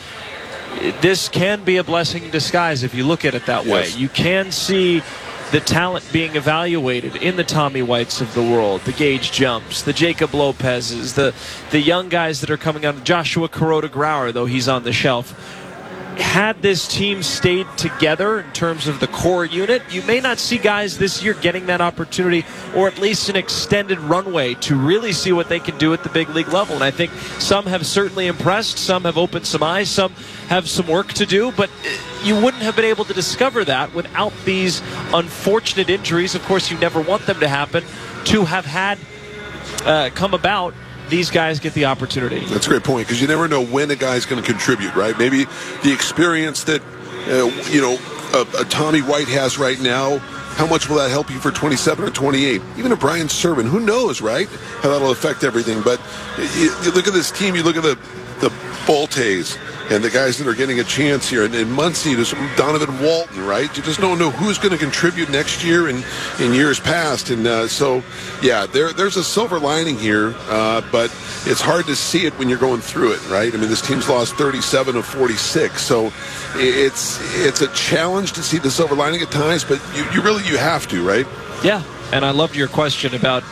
this can be a blessing in disguise if you look at it that way.
Yes.
You can see the talent being evaluated in the Tommy Whites of the world, the Gage Jumps, the Jacob Lopez's, the, the young guys that are coming out, Joshua Kuroda-Grauer, though he's on the shelf. Had this team stayed together in terms of the core unit, you may not see guys this year getting that opportunity or at least an extended runway to really see what they can do at the big league level. And I think some have certainly impressed, some have opened some eyes, some have some work to do, but you wouldn't have been able to discover that without these unfortunate injuries. Of course, you never want them to happen, to have had uh, come about. These guys get the opportunity.
That's a great point, because you never know when a guy's going to contribute, right? Maybe the experience that, uh, you know, a, a Tommy White has right now, how much will that help you for twenty-seven or twenty-eight? Even a Brian Serven, who knows, right? How that'll affect everything. But you, you look at this team, you look at the, the Boltes and the guys that are getting a chance here, and, and Muncy, there's Donovan Walton, right? You just don't know who's going to contribute next year and in years past. And uh, so, yeah, there, there's a silver lining here, uh, but it's hard to see it when you're going through it, right? I mean, this team's lost thirty-seven of forty-six, so it's it's a challenge to see the silver lining at times, but you, you really, you have to, right?
Yeah, and I loved your question about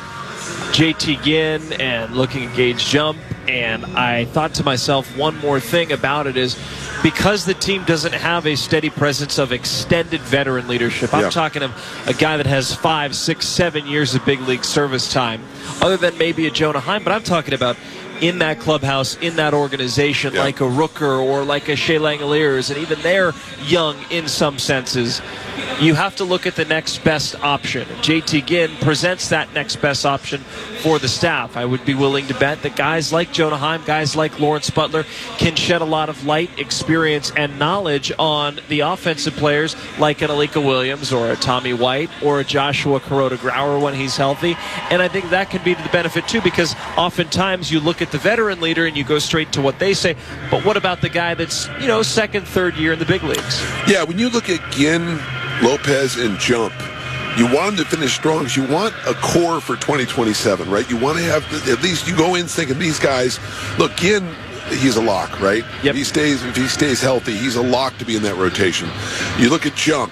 J T Ginn and looking at Gage Jump, and I thought to myself, one more thing about it is because the team doesn't have a steady presence of extended veteran leadership. I'm yeah. talking of a guy that has five, six, seven years of big league service time, other than maybe a Jonah Heim, but I'm talking about in that clubhouse, in that organization, yeah. like a Rooker or like a Shea Langoliers, and even they're young in some senses. You have to look at the next best option. J T Ginn presents that next best option for the staff. I would be willing to bet that guys like Jonah Heim, guys like Lawrence Butler can shed a lot of light, experience, and knowledge on the offensive players like an Alika Williams or a Tommy White or a Joshua Kuroda-Grauer when he's healthy. And I think that can be to the benefit too, because oftentimes you look at the veteran leader and you go straight to what they say, but what about the guy that's, you know, second, third year in the big leagues?
Yeah, when you look at Ginn, Lopez, and Jump, you want them to finish strong because you want a core for twenty twenty-seven, right? You want to have, at least you go in thinking these guys, look, Ginn, he's a lock, right?
Yep.
If he stays, if he stays healthy, he's a lock to be in that rotation. You look at Jump,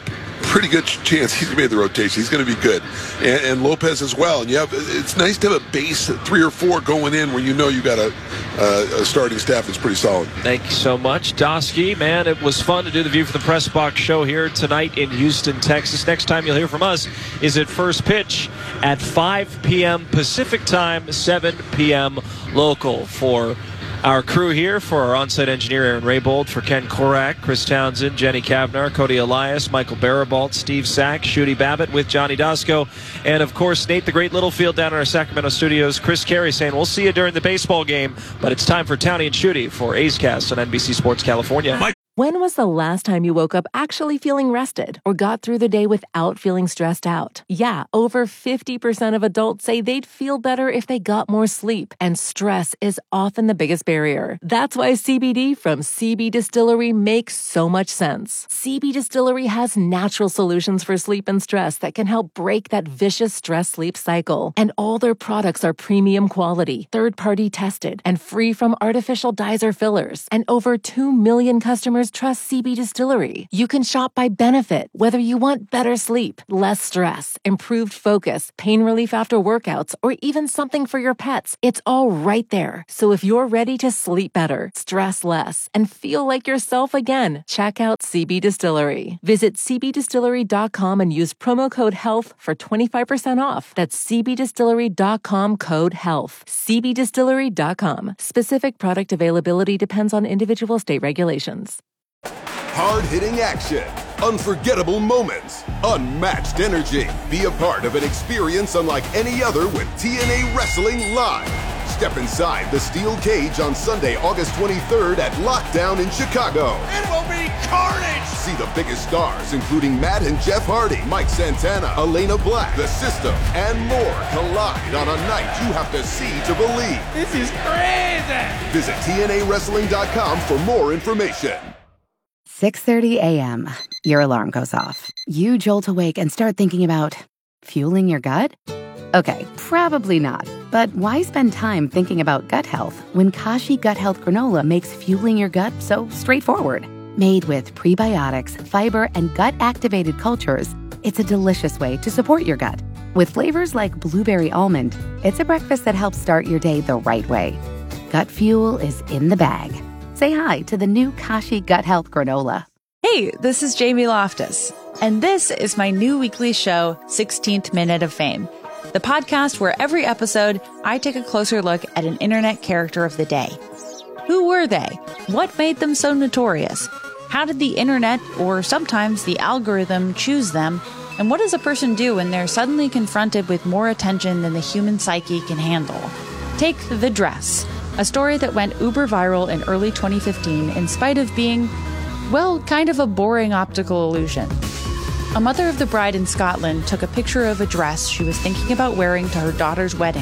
pretty good chance he's made the rotation. He's going to be good. And, and Lopez as well. And you have, it's nice to have a base three or four going in where you know you got a, uh, a starting staff that's pretty solid.
Thank you so much, Dosky. Man, it was fun to do the View from the Press Box show here tonight in Houston, Texas. Next time you'll hear from us is at First Pitch at five p.m. Pacific time, seven p.m. local. For our crew here, for our on-site engineer Aaron Raybold, for Ken Korak, Chris Townsend, Jenny Kavnar, Cody Elias, Michael Barabalt, Steve Sack, Shooty Babbitt with Johnny Dosco, and of course Nate the Great Littlefield down in our Sacramento studios. Chris Carey saying we'll see you during the baseball game, but it's time for Townie and Shooty for A's Cast on N B C Sports California. Mike.
When was the last time you woke up actually feeling rested or got through the day without feeling stressed out? Yeah, over fifty percent of adults say they'd feel better if they got more sleep, and stress is often the biggest barrier. That's why C B D from C B Distillery makes so much sense. C B Distillery has natural solutions for sleep and stress that can help break that vicious stress-sleep cycle. And all their products are premium quality, third-party tested, and free from artificial dyes or fillers. And over two million customers trust C B Distillery. You can shop by benefit, whether you want better sleep, less stress, improved focus, pain relief after workouts, or even something for your pets. It's all right there. So if you're ready to sleep better, stress less, and feel like yourself again, check out C B Distillery. Visit c b distillery dot com and use promo code HEALTH for twenty-five percent off. That's c b distillery dot com code HEALTH. c b distillery dot com. Specific product availability depends on individual state regulations.
Hard-hitting action, unforgettable moments, unmatched energy. Be a part of an experience unlike any other with T N A Wrestling Live. Step inside the steel cage on Sunday, August twenty-third at Lockdown in Chicago.
It will be carnage!
See the biggest stars, including Matt and Jeff Hardy, Mike Santana, Elena Black, The System, and more collide on a night you have to see to believe.
This is crazy!
Visit T N A wrestling dot com for more information.
six thirty a.m. Your alarm goes off. You jolt awake and start thinking about fueling your gut? Okay, probably not. But why spend time thinking about gut health when Kashi Gut Health Granola makes fueling your gut so straightforward? Made with prebiotics, fiber, and gut-activated cultures, it's a delicious way to support your gut. With flavors like blueberry almond, it's a breakfast that helps start your day the right way. Gut fuel is in the bag. Say hi to the new Kashi Gut Health Granola.
Hey, this is Jamie Loftus, and this is my new weekly show, sixteenth Minute of Fame, the podcast where every episode I take a closer look at an internet character of the day. Who were they? What made them so notorious? How did the internet, or sometimes the algorithm, choose them? And what does a person do when they're suddenly confronted with more attention than the human psyche can handle? Take The Dress, a story that went uber viral in early twenty fifteen in spite of being, well, kind of a boring optical illusion. A mother of the bride in Scotland took a picture of a dress she was thinking about wearing to her daughter's wedding.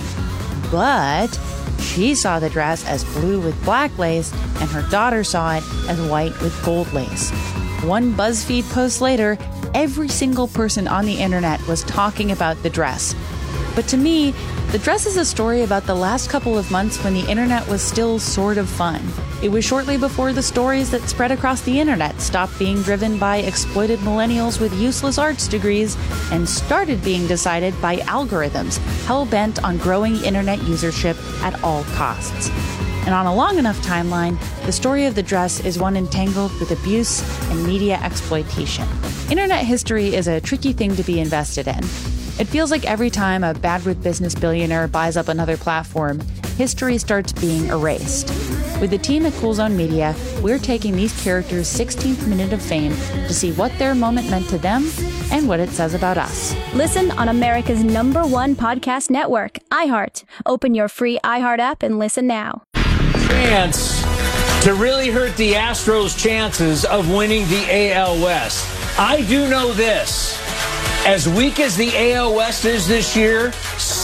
But she saw the dress as blue with black lace, and her daughter saw it as white with gold lace. One BuzzFeed post later, every single person on the internet was talking about the dress. But to me, the dress is a story about the last couple of months when the internet was still sort of fun. It was shortly before the stories that spread across the internet stopped being driven by exploited millennials with useless arts degrees and started being decided by algorithms hell-bent on growing internet usership at all costs. And on a long enough timeline, the story of the dress is one entangled with abuse and media exploitation. Internet history is a tricky thing to be invested in. It feels like every time a bad with business billionaire buys up another platform, history starts being erased. With the team at Cool Zone Media, we're taking these characters' sixteenth minute of fame to see what their moment meant to them and what it says about us.
Listen on America's number one podcast network, iHeart. Open your free iHeart app and listen now.
Chance to really hurt the Astros' chances of winning the A L West. I do know this. As weak as the A L West is this year,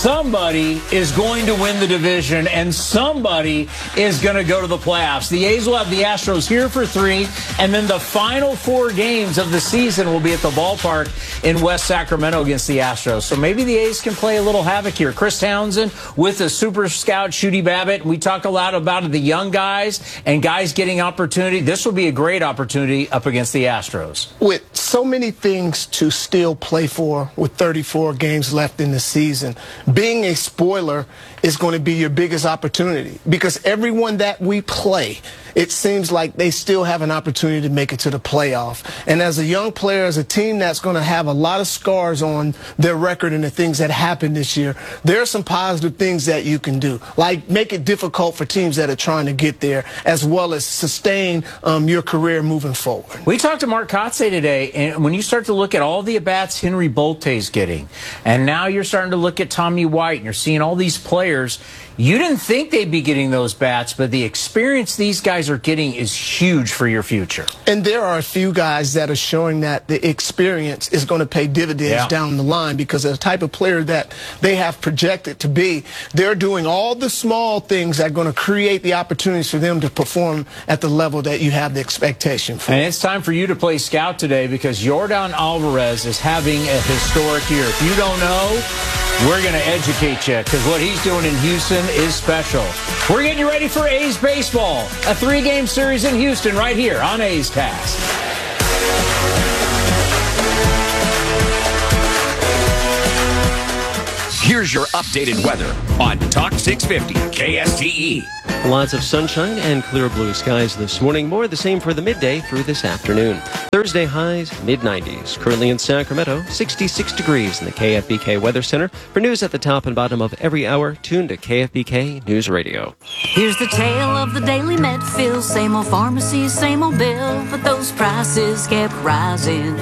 somebody is going to win the division and somebody is going to go to the playoffs. The A's will have the Astros here for three, and then the final four games of the season will be at the ballpark in West Sacramento against the Astros. So maybe the A's can play a little havoc here. Chris Townsend with the super scout Shooty Babbitt. We talk a lot about the young guys and guys getting opportunity. This will be a great opportunity up against the Astros.
With so many things to still play for with thirty-four games left in the season, being a spoiler is going to be your biggest opportunity, because everyone that we play, it seems like they still have an opportunity to make it to the playoff. And as a young player, as a team that's going to have a lot of scars on their record and the things that happened this year, there are some positive things that you can do, like make it difficult for teams that are trying to get there, as well as sustain um, your career moving forward.
We talked to Mark Kotsay today, and when you start to look at all the at-bats Henry Bolte's getting, and now you're starting to look at Tommy White, and you're seeing all these players, you didn't think they'd be getting those bats, but the experience these guys are getting is huge for your future.
And there are a few guys that are showing that the experience is going to pay dividends yeah. down the line, because of the type of player that they have projected to be. They're doing all the small things that are going to create the opportunities for them to perform at the level that you have the expectation for.
And it's time for you to play scout today, because Yordan Alvarez is having a historic year. If you don't know, we're going to educate you, because what he's doing in Houston is special. We're getting you ready for A's baseball, a three-game series in Houston right here on A's Cast.
Here's your updated weather on Talk six fifty K S T E.
Lots of sunshine and clear blue skies this morning. More of the same for the midday through this afternoon. Thursday highs, mid nineties. Currently in Sacramento, sixty-six degrees in the K F B K Weather Center. For news at the top and bottom of every hour, tune to K F B K News Radio.
Here's the tale of the daily Medfill. Same old pharmacies, same old bill. But those prices kept rising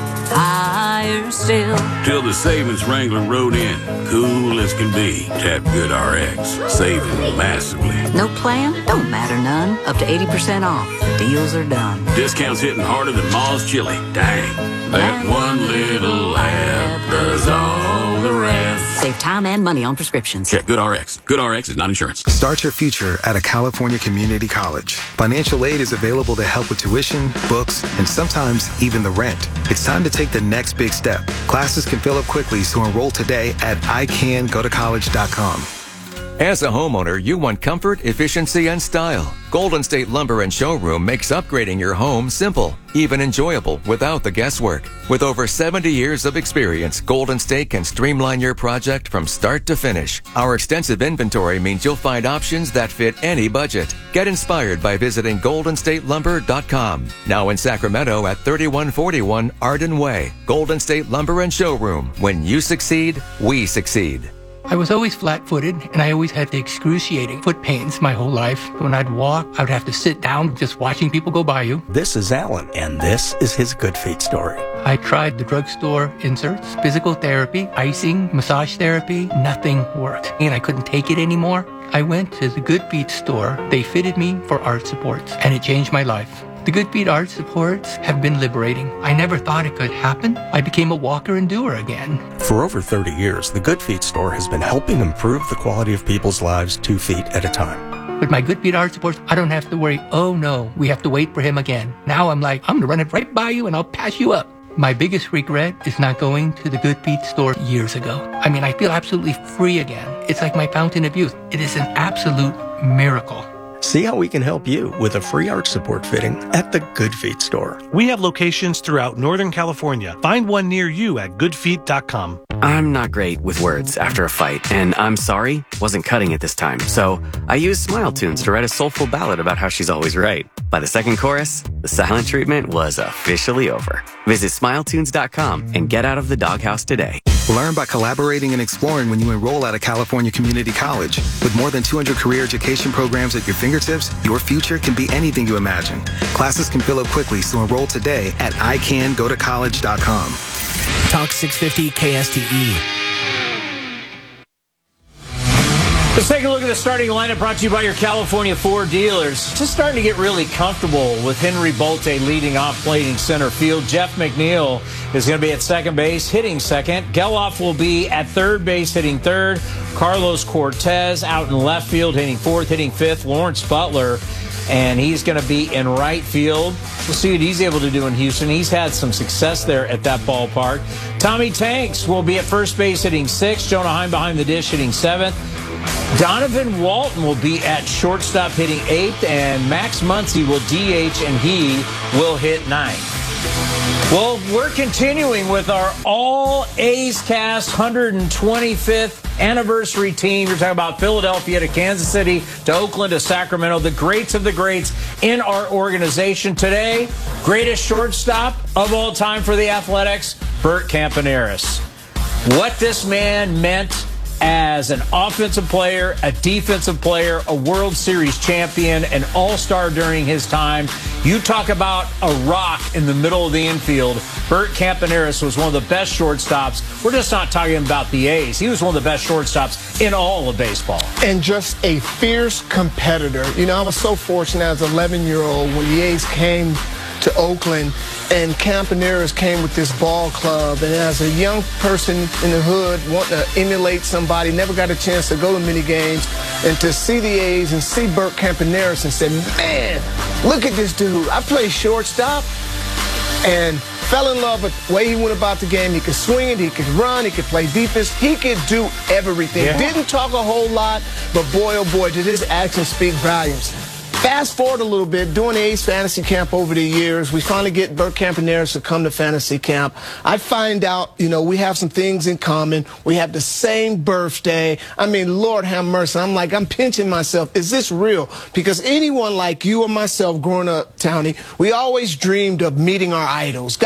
higher still.
Till the savings Wrangler rode in. Cool as can be. Tap Good R X. Saving massively.
No plan? Don't matter none. Up to eighty percent off. The deals are done.
Discounts hitting harder than Ma's chili. Dang. That one little app does all the rest.
Save time and money on prescriptions.
Check Good R X. Good R X is not insurance.
Start your future at a California community college. Financial aid is available to help with tuition, books, and sometimes even the rent. It's time to take the next big step. Classes can fill up quickly, so enroll today at I can go to college dot com.
As a homeowner, you want comfort, efficiency, and style. Golden State Lumber and Showroom makes upgrading your home simple, even enjoyable, without the guesswork. With over seventy years of experience, Golden State can streamline your project from start to finish. Our extensive inventory means you'll find options that fit any budget. Get inspired by visiting golden state lumber dot com. Now in Sacramento at thirty-one forty-one Arden Way. Golden State Lumber and Showroom. When you succeed, we succeed.
I was always flat-footed, and I always had the excruciating foot pains my whole life. When I'd walk, I would have to sit down just watching people go by you.
This is Alan, and this is his Good Feet story.
I tried the drugstore inserts, physical therapy, icing, massage therapy. Nothing worked, and I couldn't take it anymore. I went to the Good Feet store. They fitted me for arch supports, and it changed my life. The Good Feet arch supports have been liberating. I never thought it could happen. I became a walker and doer again.
For over thirty years, the Good Feet store has been helping improve the quality of people's lives two feet at a time.
With my Good Feet arch supports, I don't have to worry, oh no, we have to wait for him again. Now I'm like, I'm going to run it right by you and I'll pass you up. My biggest regret is not going to the Good Feet store years ago. I mean, I feel absolutely free again. It's like my fountain of youth. It is an absolute miracle.
See how we can help you with a free arch support fitting at the Good Feet store.
We have locations throughout Northern California. Find one near you at good feet dot com.
I'm not great with words after a fight, and I'm sorry wasn't cutting it this time. So I used Smile Tunes to write a soulful ballad about how she's always right. By the second chorus, the silent treatment was officially over. Visit smile tunes dot com and get out of the doghouse today.
Learn by collaborating and exploring when you enroll at a California community college. With more than two hundred career education programs at your fingertips, your future can be anything you imagine. Classes can fill up quickly, so enroll today at I can go to college dot com.
Talk six fifty K S T E.
Let's take a look at the starting lineup brought to you by your California Ford dealers. Just starting to get really comfortable with Henry Bolte leading off, playing center field. Jeff McNeil is going to be at second base, hitting second. Geloff will be at third base, hitting third. Carlos Cortez out in left field, hitting fourth, hitting fifth. Lawrence Butler, and he's going to be in right field. We'll see what he's able to do in Houston. He's had some success there at that ballpark. Tommy Tanks will be at first base, hitting sixth. Jonah Heim behind the dish, hitting seventh. Donovan Walton will be at shortstop, hitting eighth, and Max Muncy will D H, and he will hit ninth. Well, we're continuing with our all A's cast one hundred twenty-fifth anniversary team. You're talking about Philadelphia to Kansas City to Oakland to Sacramento, the greats of the greats in our organization. Today, greatest shortstop of all time for the Athletics, Bert Campaneris. What this man meant as an offensive player, a defensive player, a World Series champion, an all-star during his time. You talk about a rock in the middle of the infield. Bert Campaneris was one of the best shortstops. We're just not talking about the A's. He was one of the best shortstops in all of baseball.
And just a fierce competitor. You know, I was so fortunate as an eleven-year-old when the A's came to Oakland, and Campaneris came with this ball club, and as a young person in the hood wanting to emulate somebody, never got a chance to go to many games, and to see the A's and see Bert Campaneris and say, man, look at this dude. I play shortstop, and fell in love with the way he went about the game. He could swing it, he could run, he could play defense, he could do everything. Yeah. Didn't talk a whole lot, but boy, oh boy, did his actions speak volumes. Fast forward a little bit, doing the A's fantasy camp over the years, we finally get Bert Campaneris to come to fantasy camp. I find out, you know, we have some things in common. We have the same birthday. I mean, Lord have mercy. I'm like, I'm pinching myself. Is this real? Because anyone like you or myself growing up, Townie, we always dreamed of meeting our idols.